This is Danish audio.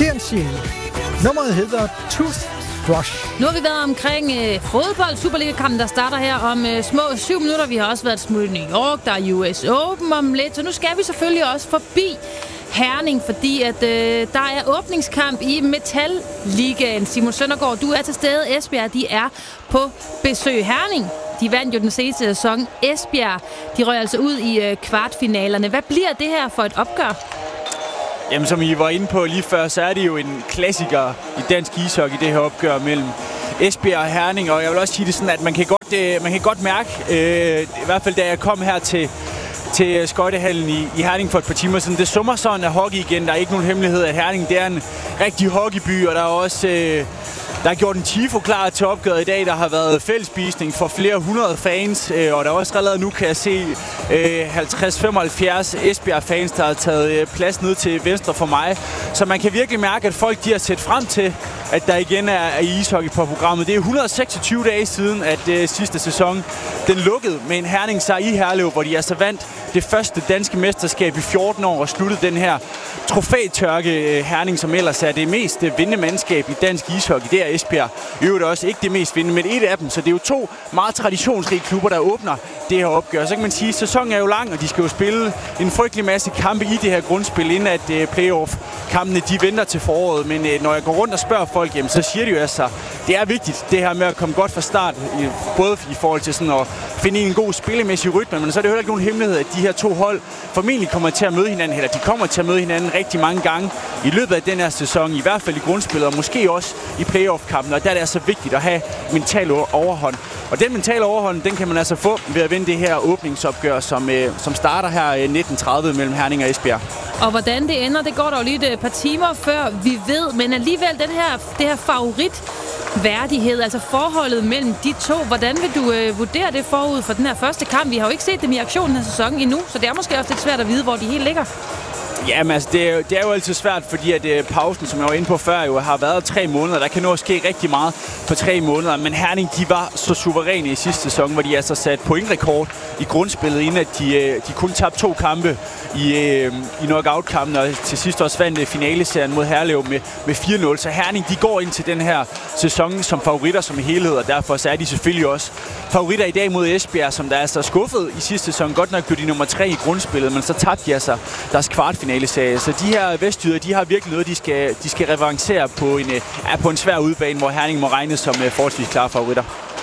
TNC. Nummeret hedder Toothbrush. Nu har vi været omkring fodbold, Superliga-kampen, der starter her om små 7 minutter. Vi har også været smut i New York, der er US Open om lidt. Så nu skal vi selvfølgelig også forbi Herning, fordi at der er åbningskamp i Metal-ligaen. Simon Søndergaard, du er til stede. Esbjerg, de er på besøg. Herning, de vandt jo den seneste sæson. Esbjerg, de røg altså ud i kvartfinalerne. Hvad bliver det her for et opgør? Jamen, som I var inde på lige før, så er det jo en klassiker i dansk ishockey, det her opgør mellem Esbjerg og Herning. Og jeg vil også sige det sådan, at man kan godt mærke, i hvert fald da jeg kom her til skøjtehallen i Herning for et par timer siden. Det summer sådan af hockey igen. Der er ikke nogen hemmelighed, at Herning det er en rigtig hockeyby, og der er også der er gjort en tifo klar til opgøret i dag. Der har været fællesspisning for flere 100 fans, og der er også allerede nu, kan jeg se, 50-75 Esbjerg-fans, der har taget plads ned til venstre for mig. Så man kan virkelig mærke, at folk de har set frem til, at der igen er ishockey på programmet. Det er 126 dage siden, at sidste sæson den lukkede med en Herning-sejr i Herlev, hvor de altså vandt det første danske mesterskab i 14 år og sluttede den her trofætørke Herning, som ellers er det mest vindende mandskab i dansk ishockey. Det er Esbjerg. I øvrigt også ikke det mest vindende, men et af dem. Så det er jo 2 meget traditionsrige klubber, der åbner det her opgør. Så kan man sige, at sæsonen er jo lang, og de skal jo spille en frygtelig masse kampe i det her grundspil, inden at playoff-kampene de venter til foråret. Men når jeg går rundt og spørger folk, jamen, så siger de jo altså, det er vigtigt, det her med at komme godt fra start, både i forhold til sådan at finde en god spillemæssig rytme, men så er det heller ikke nogen hemmelighed, at de her 2 hold formentlig kommer til at møde hinanden, eller de kommer til at møde hinanden rigtig mange gange i løbet af den her sæson, i hvert fald i grundspillet, og måske også i playoff-kampen, og der er det altså vigtigt at have mental overhånd. Og den mentale overhånd, den kan man altså få ved at vinde det her åbningsopgør, som starter her 19:30 mellem Herning og Esbjerg. Og hvordan det ender, det går der jo lige et par timer før vi ved, men alligevel det her favoritværdighed, altså forholdet mellem de 2, hvordan vil du vurdere det forud for den her første kamp? Vi har jo ikke set dem i aktion den her sæson endnu, så det er måske også lidt svært at vide, hvor de helt ligger. Jamen altså, det er jo altid svært, fordi at pausen, som jeg var inde på før, jo har været 3 måneder. Der kan nå at ske rigtig meget på 3 måneder, men Herning, de var så suveræne i sidste sæson, hvor de altså satte pointrekord i grundspillet, inden at de kun tabte 2 kampe i knockout-kampen, og til sidst også vandt finaleserien mod Herlev med 4-0. Så Herning, de går ind til den her sæson som favoritter som helhed, og derfor så er de selvfølgelig også favoritter i dag mod Esbjerg, som der er så skuffet i sidste sæson. Godt nok blev de nummer 3 i grundspillet, men så tabte de altså deres kvartfinaleserie. Så de her vestjyder, de har virkelig noget, de skal revancere på en svær udbane, hvor Herning må regnes som forholdsvis klare favoritter.